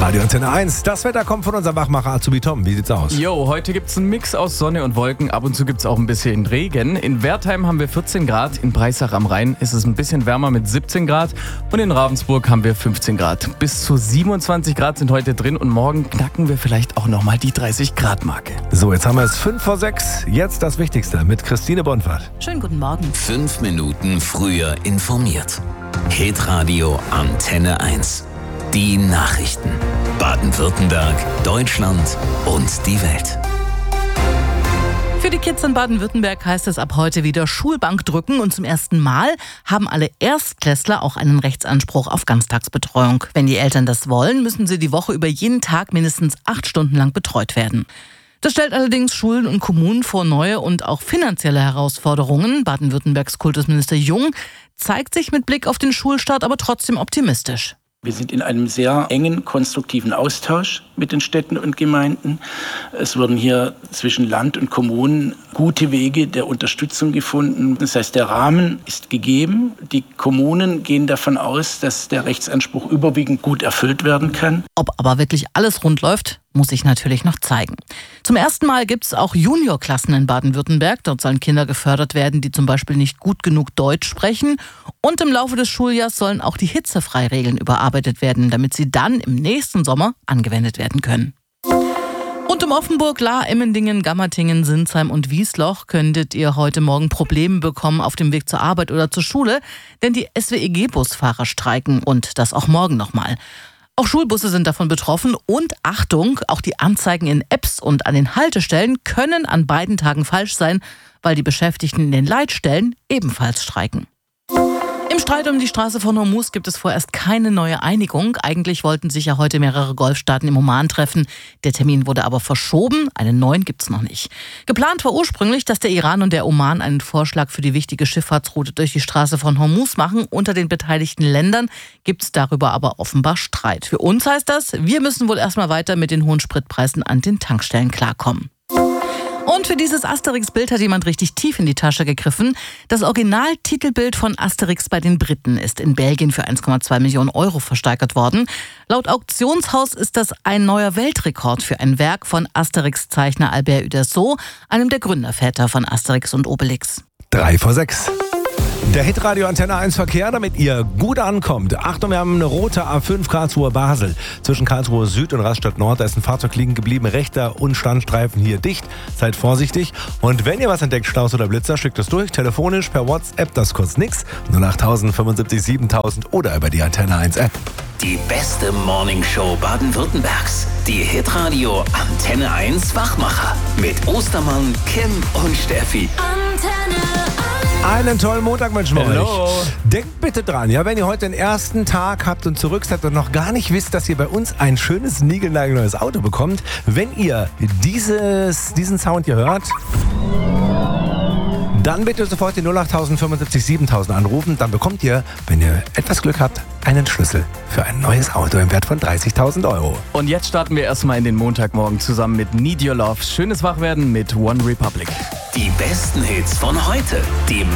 Hitradio Antenne 1. Das Wetter kommt von unserem Wachmacher Azubi Tom. Wie sieht's aus? Jo, heute gibt's einen Mix aus Sonne und Wolken. Ab und zu gibt's auch ein bisschen Regen. In Wertheim haben wir 14 Grad. In Breisach am Rhein ist es ein bisschen wärmer mit 17 Grad. Und in Ravensburg haben wir 15 Grad. Bis zu 27 Grad sind heute drin. Und morgen knacken wir vielleicht auch nochmal die 30-Grad-Marke. So, jetzt haben wir es 5 vor 6. Jetzt das Wichtigste mit Christine Bonfart. Schönen guten Morgen. 5 Minuten früher informiert. Hitradio Antenne 1. Die Nachrichten. Baden-Württemberg, Deutschland und die Welt. Für die Kids in Baden-Württemberg heißt es ab heute wieder Schulbank drücken und zum ersten Mal haben alle Erstklässler auch einen Rechtsanspruch auf Ganztagsbetreuung. Wenn die Eltern das wollen, müssen sie die Woche über jeden Tag mindestens 8 Stunden lang betreut werden. Das stellt allerdings Schulen und Kommunen vor neue und auch finanzielle Herausforderungen. Baden-Württembergs Kultusminister Jung zeigt sich mit Blick auf den Schulstart aber trotzdem optimistisch. Wir sind in einem sehr engen, konstruktiven Austausch mit den Städten und Gemeinden. Es wurden hier zwischen Land und Kommunen gute Wege der Unterstützung gefunden. Das heißt, der Rahmen ist gegeben. Die Kommunen gehen davon aus, dass der Rechtsanspruch überwiegend gut erfüllt werden kann. Ob aber wirklich alles rund läuft, muss sich natürlich noch zeigen. Zum ersten Mal gibt es auch Juniorklassen in Baden-Württemberg. Dort sollen Kinder gefördert werden, die zum Beispiel nicht gut genug Deutsch sprechen. Und im Laufe des Schuljahrs sollen auch die Hitzefreiregeln überarbeitet werden, damit sie dann im nächsten Sommer angewendet werden können. Rund um Offenburg, Lahr, Emmendingen, Gammertingen, Sinsheim und Wiesloch könntet ihr heute Morgen Probleme bekommen auf dem Weg zur Arbeit oder zur Schule, denn die SWEG-Busfahrer streiken und das auch morgen nochmal. Auch Schulbusse sind davon betroffen und Achtung, auch die Anzeigen in Apps und an den Haltestellen können an beiden Tagen falsch sein, weil die Beschäftigten in den Leitstellen ebenfalls streiken. Im Streit um die Straße von Hormuz gibt es vorerst keine neue Einigung. Eigentlich wollten sich ja heute mehrere Golfstaaten im Oman treffen. Der Termin wurde aber verschoben. Einen neuen gibt's noch nicht. Geplant war ursprünglich, dass der Iran und der Oman einen Vorschlag für die wichtige Schifffahrtsroute durch die Straße von Hormuz machen. Unter den beteiligten Ländern gibt's darüber aber offenbar Streit. Für uns heißt das, wir müssen wohl erstmal weiter mit den hohen Spritpreisen an den Tankstellen klarkommen. Und für dieses Asterix-Bild hat jemand richtig tief in die Tasche gegriffen. Das Originaltitelbild von Asterix bei den Briten ist in Belgien für 1,2 Millionen Euro versteigert worden. Laut Auktionshaus ist das ein neuer Weltrekord für ein Werk von Asterix-Zeichner Albert Uderzo, einem der Gründerväter von Asterix und Obelix. 3 vor 6. Der Hitradio Antenne 1 Verkehr, damit ihr gut ankommt. Achtung, wir haben eine rote A5 Karlsruhe-Basel. Zwischen Karlsruhe Süd und Rastatt Nord, da ist ein Fahrzeug liegen geblieben. Rechter Unstandstreifen hier dicht. Seid vorsichtig. Und wenn ihr was entdeckt, Staus oder Blitzer, schickt es durch. Telefonisch, per WhatsApp, das kostet nix. 08000 75 7000 oder über die Antenne 1 App. Die beste Morningshow Baden-Württembergs. Die Hitradio Antenne 1 Wachmacher. Mit Ostermann, Kim und Steffi. Einen tollen Montag wünschen wir Hello. euch. Denkt bitte dran, ja, wenn ihr heute den ersten Tag habt und zurück seid und noch gar nicht wisst, dass ihr bei uns ein schönes, niegelnagelneues Auto bekommt, wenn ihr diesen Sound hier hört, dann bitte sofort die 08000 75 7000 anrufen. Dann bekommt ihr, wenn ihr etwas Glück habt, einen Schlüssel für ein neues Auto im Wert von 30.000 Euro. Und jetzt starten wir erstmal in den Montagmorgen zusammen mit Need Your Love. Schönes Wachwerden mit One Republic. Die besten Hits von heute. Die